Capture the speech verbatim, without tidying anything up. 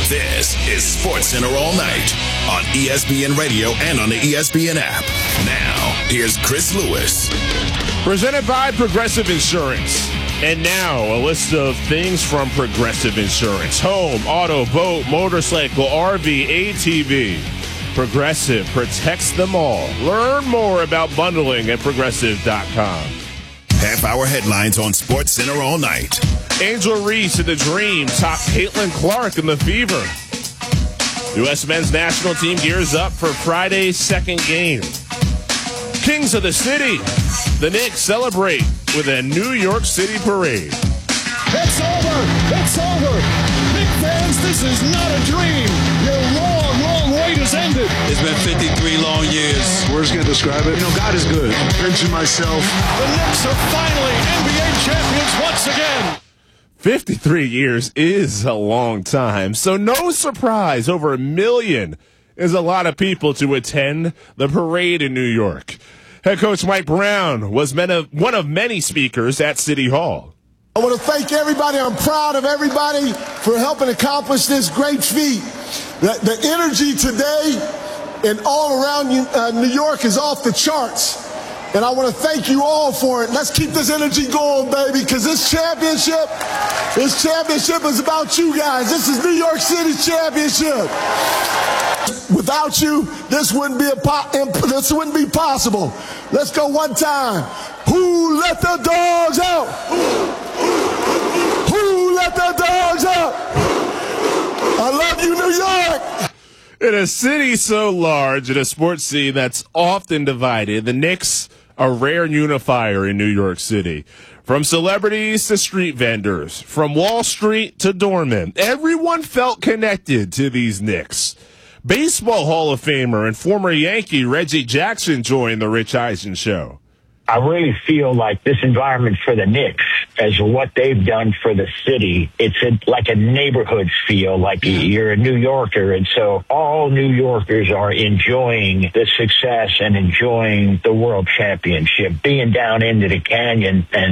This is SportsCenter All Night on E S P N Radio and on the E S P N app. Now, here's Chris Lewis. Presented by Progressive Insurance. And now, a list of things from Progressive Insurance. Home, auto, boat, motorcycle, R V, A T V. Progressive protects them all. Learn more about bundling at progressive dot com. Half-hour headlines on SportsCenter All Night. Angel Reese in the Dream topped Caitlin Clark in the Fever. U S men's national team gears up for Friday's second game. Kings of the City. The Knicks celebrate with a New York City parade. It's over. It's over. Knicks fans, this is not a dream. Your long, long wait has ended. It's been fifty-three long years. Words can't describe it. You know, God is good. I'm pinching myself. The Knicks are finally N B A champions once again. fifty-three years is a long time, so no surprise over a million is a lot of people to attend the parade in New York. Head coach Mike Brown was one of many speakers at City Hall. I want to thank everybody. I'm proud of everybody for helping accomplish this great feat. The, the energy today and all around you, uh, New York is off the charts. And I want to thank you all for it. Let's keep this energy going, baby, because this championship, this championship is about you guys. This is New York City's championship. Without you, this wouldn't be a po- this wouldn't be possible. Let's go one time. Who let the dogs out? Who let the dogs out? I love you, New York. In a city so large and a sports scene that's often divided, the Knicks are a rare unifier in New York City. From celebrities to street vendors, from Wall Street to doormen, everyone felt connected to these Knicks. Baseball Hall of Famer and former Yankee Reggie Jackson joined the Rich Eisen Show. I really feel like this environment for the Knicks, as what they've done for the city, it's a, like a neighborhood feel, like you're a New Yorker. And so all New Yorkers are enjoying the success and enjoying the world championship, being down into the canyon and